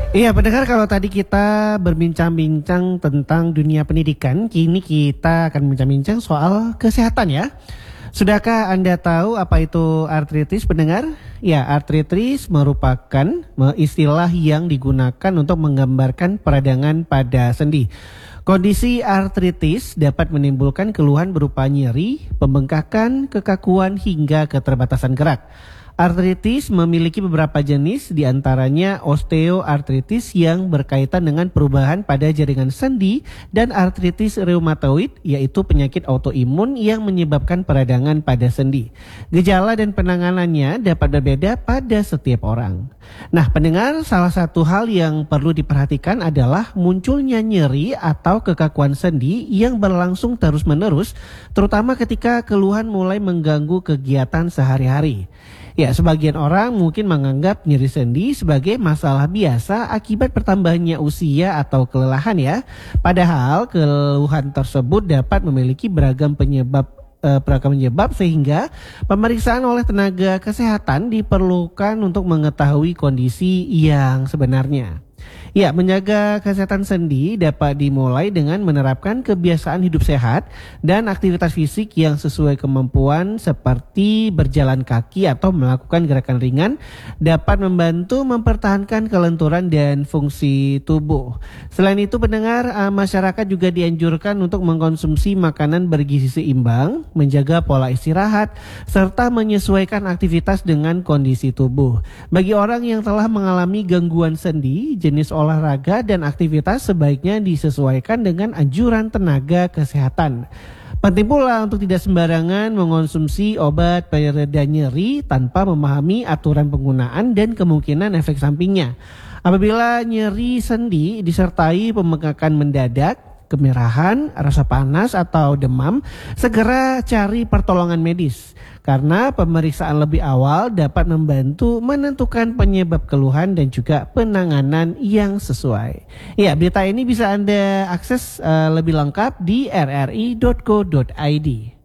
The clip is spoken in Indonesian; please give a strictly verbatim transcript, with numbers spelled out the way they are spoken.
Iya, pendengar, kalau tadi kita berbincang-bincang tentang dunia pendidikan, kini kita akan bincang-bincang soal kesehatan ya. Sudahkah Anda tahu apa itu artritis, pendengar? Ya, artritis merupakan istilah yang digunakan untuk menggambarkan peradangan pada sendi. Kondisi artritis dapat menimbulkan keluhan berupa nyeri, pembengkakan, kekakuan, hingga keterbatasan gerak. Artritis memiliki beberapa jenis, diantaranya osteoartritis yang berkaitan dengan perubahan pada jaringan sendi dan artritis reumatoid, yaitu penyakit autoimun yang menyebabkan peradangan pada sendi. Gejala dan penanganannya dapat berbeda pada setiap orang. Nah, pendengar, salah satu hal yang perlu diperhatikan adalah munculnya nyeri atau kekakuan sendi yang berlangsung terus-menerus, terutama ketika keluhan mulai mengganggu kegiatan sehari-hari. Ya, sebagian orang mungkin menganggap nyeri sendi sebagai masalah biasa akibat bertambahnya usia atau kelelahan ya. Padahal keluhan tersebut dapat memiliki beragam penyebab eh, beragam penyebab sehingga pemeriksaan oleh tenaga kesehatan diperlukan untuk mengetahui kondisi yang sebenarnya. Ya, menjaga kesehatan sendi dapat dimulai dengan menerapkan kebiasaan hidup sehat dan aktivitas fisik yang sesuai kemampuan seperti berjalan kaki atau melakukan gerakan ringan dapat membantu mempertahankan kelenturan dan fungsi tubuh. Selain itu, pendengar, masyarakat juga dianjurkan untuk mengkonsumsi makanan bergizi seimbang, menjaga pola istirahat, serta menyesuaikan aktivitas dengan kondisi tubuh. Bagi orang yang telah mengalami gangguan sendi, jenis olahraga dan aktivitas sebaiknya disesuaikan dengan anjuran tenaga kesehatan. Penting pula untuk tidak sembarangan mengonsumsi obat pereda nyeri tanpa memahami aturan penggunaan dan kemungkinan efek sampingnya. Apabila nyeri sendi disertai pembengkakan mendadak, kemerahan, rasa panas atau demam, segera cari pertolongan medis. Karena pemeriksaan lebih awal dapat membantu menentukan penyebab keluhan dan juga penanganan yang sesuai. Ya, berita ini bisa Anda akses uh, lebih lengkap di r r i dot co dot i d.